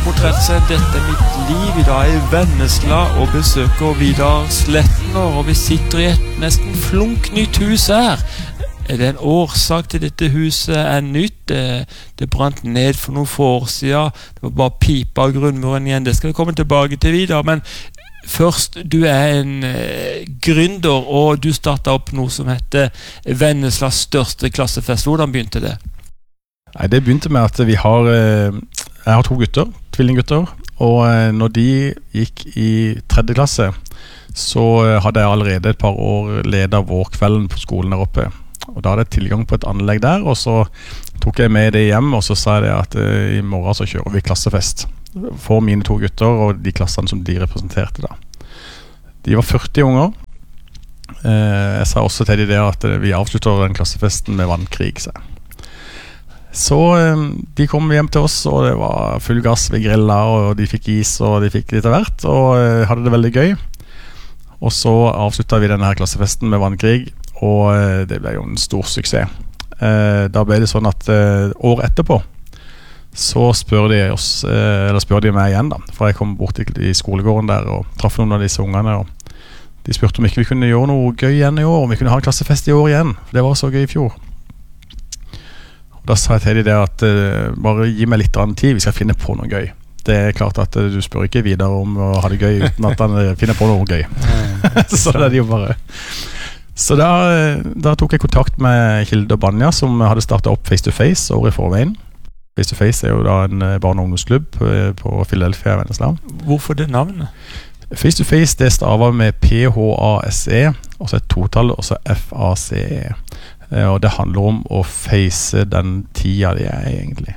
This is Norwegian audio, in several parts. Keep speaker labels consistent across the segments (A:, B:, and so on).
A: portrettscenen Dette mitt liv. I dag I Vennesla og besøker Vidar Sletner, og vi sitter I et nesten flunknytt hus her. Det en årsak til dette huset nytt. Det brant ned for noen få år siden. Det var bare pipa av grunnmuren igjen. Det skal vi komme tilbake til Vidar, men først, du en gründer, og du startet opp noe som heter Venneslas største klassefest. Hvordan begynte det?
B: Nei, det begynte med at jeg har 2 gutter, tvillinggutter, og når de gikk I 3. klasse, så hadde jeg allerede et par år ledet vårkvelden på skolen der oppe. Og da hadde jeg tilgang på et anlegg der, og så tok jeg med det hjem, og så sa jeg at I morgen så kjører vi klassefest for mine 2 gutter og de klassene som de representerte da. De var 40 unger. Jeg sa også til de det at vi avslutter den klassefesten med vannkrig, sa jeg. Så de kom hjem til oss, og det var full gass ved grilla, og de fikk is, og de fikk litt av hvert, og hadde det veldig gøy. Og så avsluttet vi denne her klassefesten med vannkrig, og det ble jo en stor suksess. Da ble det sånn at år etterpå, så spør de meg igjen da, for jeg kom bort I skolegården der og traff noen av disse ungene, og de spurte om ikke vi kunne gjøre noe gøy igjen I år, om vi kunne ha en klassefest I år igjen, det var så gøy I fjor. Da sa jeg til de det at bare gi meg litt annen tid, vi skal finne på noe gøy. Det klart at du spør ikke videre om å ha det gøy uten at han finner på noe gøy. Så det de jo bare. Så da tok jeg kontakt med Hilde og Banja, som hadde startet opp Face to Face året I forveien. Face to Face jo da en barne- og ungdomsklubb på Philadelphia I Vennesla.
A: Hvorfor det navnet?
B: Face to Face det staver med P-H-A-S-E, og så et totall, og så F-A-C-E. Og det handler om å face den tida de egentlig.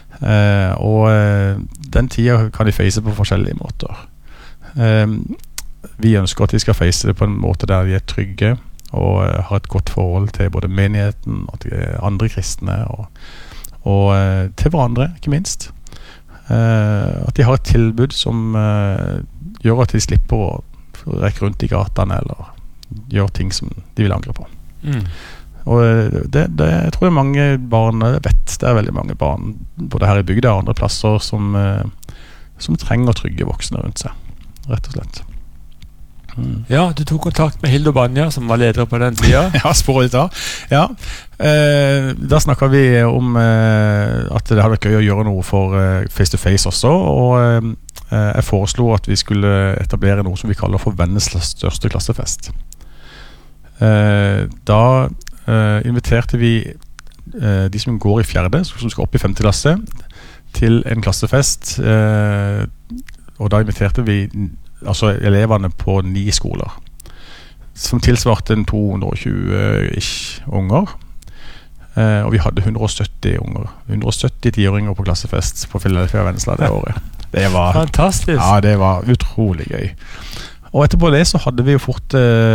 B: Og den tida kan de face på forskjellige måter. Vi ønsker at de skal face det på en måte der de trygge og har et godt forhold til både menigheten og til andre kristne og til hverandre, ikke minst. At de har et tilbud som gjør at de slipper å rekke rundt I gatene eller gjøre ting som de vil angre på. Og jeg tror det mange barn vet, det veldig mange barn både her I bygda og andre plasser som trenger trygge voksne rundt seg, rett og slett.
A: Ja, du tok kontakt med Hilde og Banja som var leder på den tiden.
B: Ja, sporet litt da. Ja, da snakket vi om at det hadde vært gøy å gjøre noe for Face to Face også, og jeg foreslo at vi skulle etablere noe som vi kaller for Venneslas største klassefest. Da inviterte vi de som går I 4., som skal opp I 5. klasse, til en klassefest, og da inviterte vi altså elevene på 9 skoler, som tilsvarte 220-ish unger, og vi hadde 170 unger, 170 10-åringer på klassefest på Philadelphia Vennesla det året. Det var
A: fantastisk.
B: Ja, det var utrolig gøy. Og etterpå det så hadde vi jo fort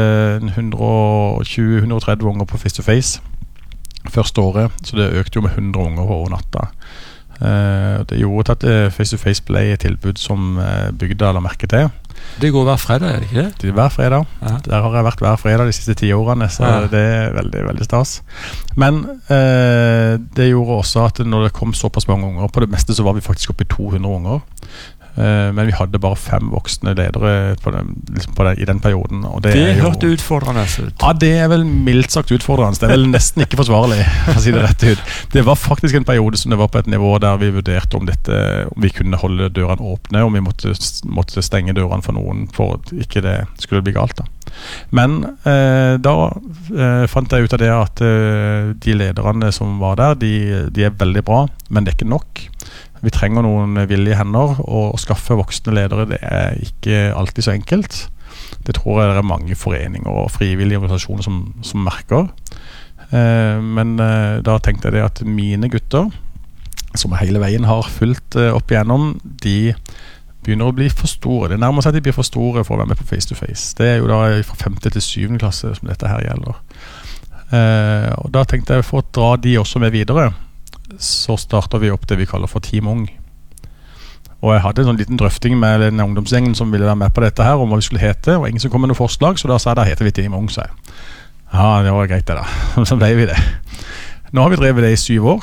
B: 120-130 unger på Face to Face første året, så det økte jo med 100 unger over natta. Det gjorde at Face to Face ble et tilbud som bygda la merke til.
A: Det går hver fredag, det ikke det?
B: Det hver fredag. Ja. Der har jeg vært hver fredag de siste 10 årene, så det veldig, veldig stas. Men det gjorde også at når det kom såpass mange unger, på det meste så var vi faktisk oppe I 200 unger. Men vi hadde bare 5 voksne ledere I den perioden, og det
A: hørte utfordrende ut.
B: Ja, det vel mildt sagt utfordrende. Det vel nesten ikke forsvarlig, for å si det rett ut. Det var faktisk en periode som det var på et nivå der vi vurderte om vi kunne holde dørene åpne, om vi måtte stenge dørene for noen for at ikke det skulle bli galt da. Men da fant jeg ut av det at de lederne som var der, de veldig bra, men det ikke nok. Vi trenger noen villige hender, og å skaffe voksne ledere, det ikke alltid så enkelt. Det tror jeg det mange foreninger og frivillige organisasjoner som merker. Men da tenkte jeg det at mine gutter, som hele veien har fulgt opp igjennom, de begynner å bli for store. Det nærmer seg at de blir for store for å være med på Face to Face. Det jo da fra 5. til 7. klasse som dette her gjelder. Og da tenkte jeg for å dra de også med videre, så startet vi opp det vi kaller for Team Ung. Og jeg hadde en sånn liten drøfting med den ungdomsgjengen som ville være med på dette her, om hva vi skulle hete, og ingen som kom med noe forslag, så da sa jeg, da heter vi Team Ung, sa jeg. Ja, det var greit det da. Så ble vi det. Nå har vi drevet det I 7 år,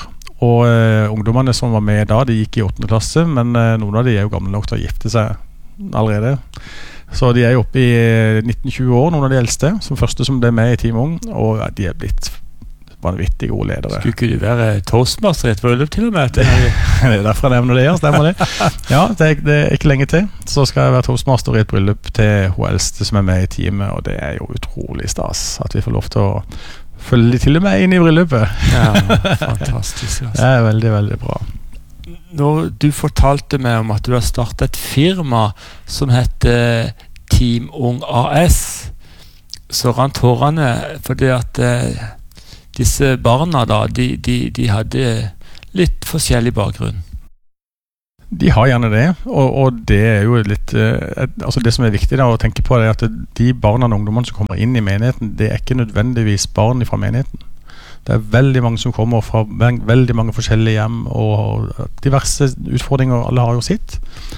B: Og ungdommene som var med da, de gikk i 8. klasse, men noen av de jo gamle nok til å gifte seg allerede. Så de jo oppe i 19-20 år, noen av de eldste, som første som ble med i Team Ung, og de blitt vanvittig gode ledere.
A: Skulle ikke du være toastmaster i et bryllup til og med? Det
B: derfor jeg nevner det, ja, stemmer det. Ja, det ikke lenge til. Så skal jeg være toastmaster i et bryllup til hun eldste som med i teamet, og det jo utrolig stas at vi får lov til å følge til og med inn i bryllupet.
A: Ja, fantastisk. Altså.
B: Det veldig, veldig bra.
A: Når du fortalte meg om at du har startet et firma som heter Team Ung AS, så rant hårene fordi at disse barna da, de hadde litt forskjellig bakgrunn.
B: De har gjerne det, og det jo litt altså det som viktig da å tenke på at de barna og ungdommene som kommer inn i menigheten, det ikke nødvendigvis barn fra menigheten. Det veldig mange som kommer fra veldig mange forskjellige hjem, og diverse utfordringer, alle har jo sitt.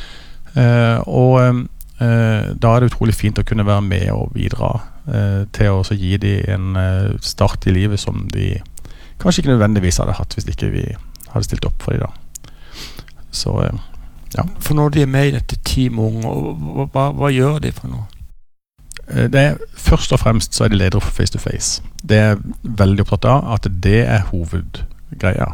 B: Da det utrolig fint å kunne være med og bidra til å gi dem en start i livet som de kanskje ikke nødvendigvis hadde hatt hvis ikke vi hadde stilt opp for dem da. Så, ja.
A: For når de med i dette Team Ung, hva gjør de for noe?
B: Det først og fremst så de ledere for Face to Face. Det veldig opptatt av at det hovedgreia.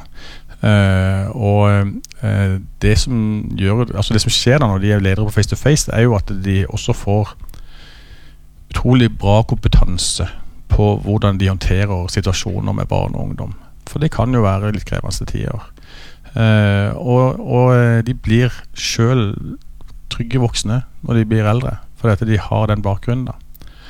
B: Det som skjer da når de ledere på Face to Face, jo at de også får utrolig bra kompetanse på hvordan de håndterer situasjoner med barn og ungdom. For det kan jo være litt krevende tider. Og de blir selv trygge voksne når de blir eldre, fordi at de har den bakgrunnen da.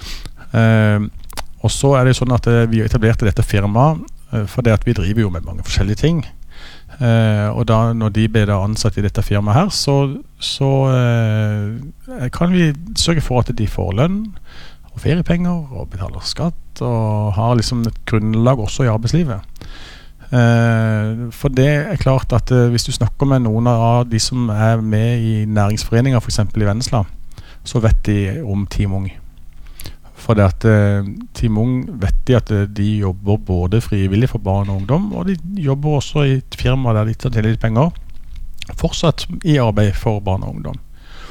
B: Og så det sånn at vi etablerte dette firmaet fordi at vi driver jo med mange forskjellige ting. Og da når de ble ansatt i dette firmaet her, så kan vi sørge for at de får lønn og feriepenger og betaler skatt og har liksom et grunnlag også i arbeidslivet. For det klart at hvis du snakker med noen av de som med i næringsforeninger, for eksempel i Vennesla, så vet de om Team Ung. For det at Team Ung vet de at de jobber både frivillig for barn og ungdom, og de jobber også i et firma der de tar til litt penger, fortsatt i arbeid for barn og ungdom.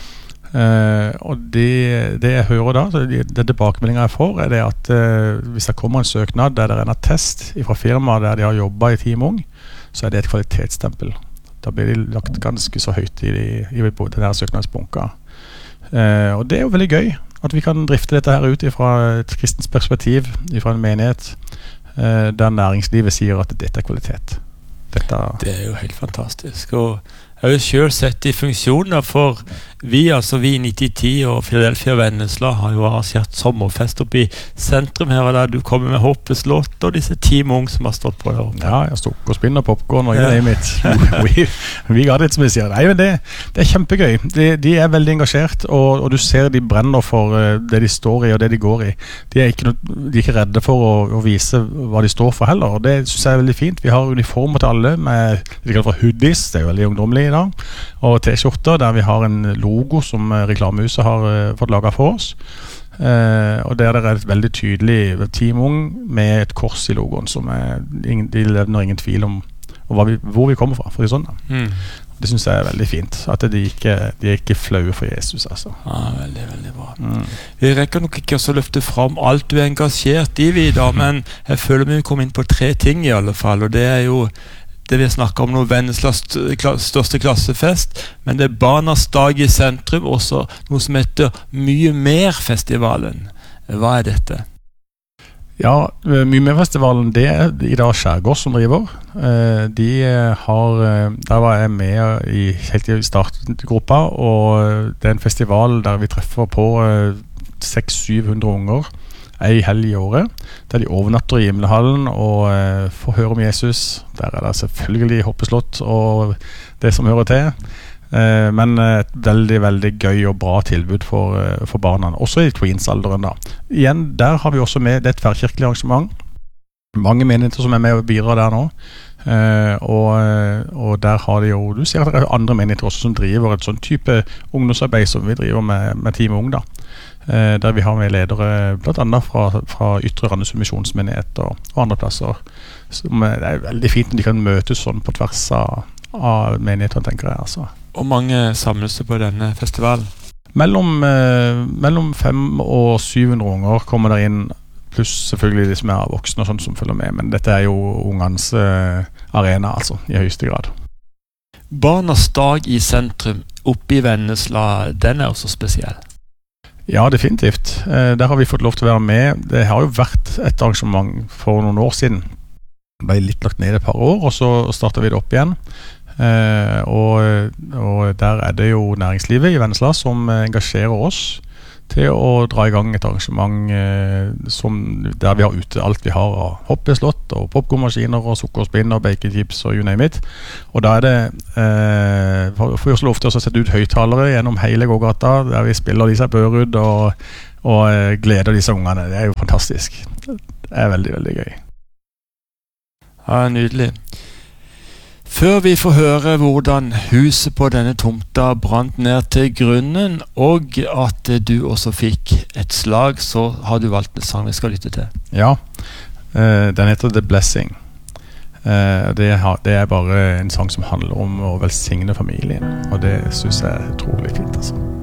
B: Og det jeg hører da, den tilbakemeldingen jeg får, det at hvis det kommer en søknad der det en attest fra firmaet der de har jobbet i Team Ung, så det et kvalitetsstempel. Da blir de lagt ganske så høyt i denne søknadsbunka. Og det jo veldig gøy at vi kan drifte dette her ut fra et kristens perspektiv, fra en menighet der næringslivet sier at dette kvalitet. Det
A: jo helt fantastisk, og jeg har jo selv sett i funksjoner, for vi i 9010 og Philadelphia Vennesla har jo arrangert sommerfest oppe i sentrum her, og der du kommer med Hoppeslott og disse Team Ung som har stått på der oppe.
B: Ja, jeg stod og spinner popcorn og det mitt. Vi ga det som vi sier. Nei, men det kjempegøy. De veldig engasjert, og du ser de brenner for det de står i og det de går i. De ikke redde for å vise hva de står for heller, og det synes jeg veldig fint. Vi har uniformer til alle med det de kaller for hoodies, det jo veldig ungdomlig i dag, og t-skjorter der vi har en logo som Reklamehuset har fått laget for oss, og der det et veldig tydelig Team Ung med et kors i logoen som de levner ingen tvil om hvor vi kommer fra, for det sånn da. Det synes jeg veldig fint, at de ikke flaue for Jesus altså.
A: Ja, veldig, veldig bra. Vi rekker nok ikke å løfte fram alt du engasjert i Vidar, men jeg føler vi kommer inn på 3 ting i alle fall, og det jo det vi snakker om nå, Venneslas største klassefest, men det Barnas dag i sentrum, også noe som heter Mye Mer-festivalen. Hva dette?
B: Ja, Mye Mer-festivalen, det i dag Skjærgård som driver. Der var jeg med helt i startgruppa, og det en festival der vi treffer på 600-700 unger, en helg i året, der de overnatter i Himmelhallen og får høre om Jesus. Der det selvfølgelig hoppeslott og det som hører til, men et veldig, veldig gøy og bra tilbud for barna, også i tweens-alderen da. Igjen, der har vi også med et tverrkirkelig arrangement. Mange menigheter som med og bidrar der nå, og der har de jo, du ser at det andre menigheter også som driver et sånn type ungdomsarbeid som vi driver med Team Ung da. der vi har med ledere blant annet fra Ytre Randesund misjonsmenighet og andre plasser. Som det veldig fint når de kan møtes sånn på tvers av menighetene, tenker jeg. Altså.
A: Og mange samles på denne festivalen?
B: Mellom 500 og 700 unger kommer der inn, pluss selvfølgelig de som er voksne og sånt som følger med, men dette er jo ungenes arena, altså, i høyeste grad.
A: Barnas dag i sentrum, oppe i Vennesla, den er også spesiell.
B: Ja, definitivt. Der har vi fått lov til å være med. Det har jo vært et arrangement for noen år siden. Det ble litt lagt ned et par år, og så startet vi det opp igjen. Og der er det jo næringslivet i Vennesla som engasjerer oss til å dra i gang et arrangement der vi har ute alt vi har av hoppeslott og popcornmaskiner og sukkerspinn og baconchips og you name it. Og da er det får vi også lov til å sette ut høyttalere gjennom hele gågata der vi spiller Lisa Børud og gleder disse ungene. Det er jo fantastisk. Det er veldig, veldig gøy.
A: Ja, nydelig. Før vi får høre hvordan huset på denne tomta brant ned til grunnen, og at du også fikk et slag, så har du valgt en sang vi skal lytte til.
B: Ja, den heter The Blessing. Det er bare en sang som handler om å velsigne familien, og det synes jeg er utrolig fint, altså.